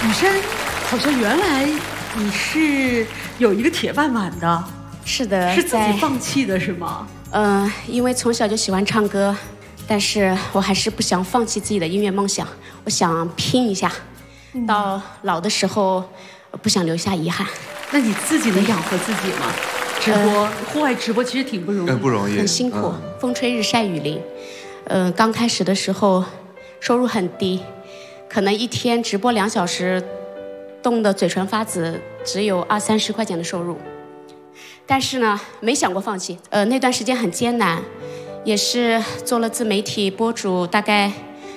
雨山，好像原来你是有一个铁饭碗的。 是的， 是自己放弃的是吗？ 因为从小就喜欢唱歌，但是我还是不想放弃自己的音乐梦想，我想拼一下，到老的时候不想留下遗憾。 那你自己能养活自己吗？直播，户外直播其实挺不容易， 不容易， 很辛苦，风吹日晒雨淋。刚开始的时候收入很低，可能一天直播2小时，冻得嘴唇发紫，只有20-30块钱的收入。但是呢，没想过放弃。那段时间很艰难，也是做了自媒体博主，大概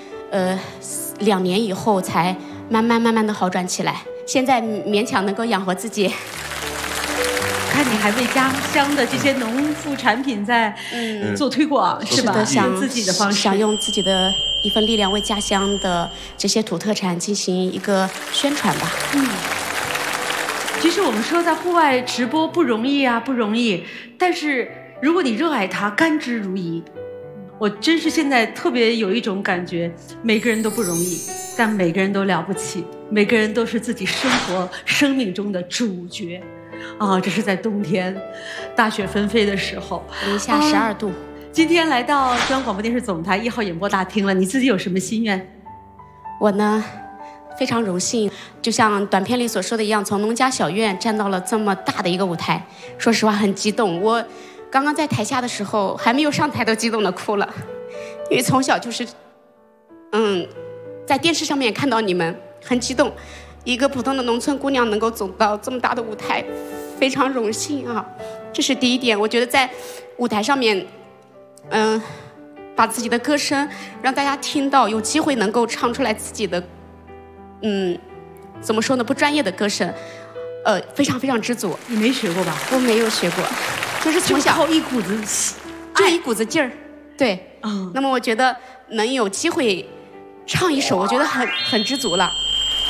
2年以后才慢慢的好转起来。现在勉强能够养活自己。 看你还为家乡的这些农副产品在做推广，是吧？ 想自己的方式， 想用自己的一份力量为家乡的这些土特产进行一个宣传吧。 其实我们说在户外直播不容易啊，不容易。但是如果你热爱它，甘之如饴，我真是现在特别有一种感觉，每个人都不容易，但每个人都了不起，每个人都是自己生命中的主角。这是在冬天，大雪纷飞的时候， 零下12度。 今天来到中央广播电视总台1号演播大厅了，你自己有什么心愿？ 我呢，非常荣幸，就像短片里所说的一样，从农家小院站到了这么大的一个舞台。说实话，很激动。我刚刚在台下的时候，还没有上台都激动的哭了，因为从小就是，在电视上面看到你们，很激动。一个普通的农村姑娘能够走到这么大的舞台，非常荣幸啊！这是第一点。我觉得在舞台上面，把自己的歌声让大家听到，有机会能够唱出来自己的，怎么说呢？不专业的歌声，非常非常知足。 你没学过吧？ 我没有学过，就是从小靠一股子， 就一股子劲儿。对，那么我觉得能有机会唱一首，我觉得很知足了。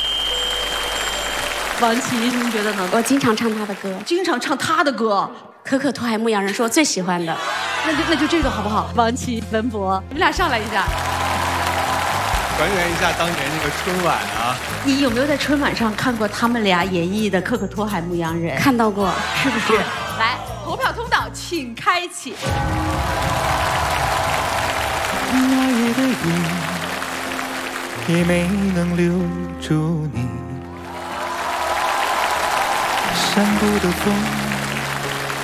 王琦，您觉得呢？ 我经常唱他的歌， 经常唱他的歌， 《可可托海牧羊人》是我最喜欢的。 那就这个好不好？王琦、文博，你们俩上来一下， 还原一下当年那个春晚啊！ 你有没有在春晚上看过他们俩演绎的《可可托海牧羊人》？ 看到过， 是不是？来，投票通道请开启。 那夜的雨也没能留住你。山谷的风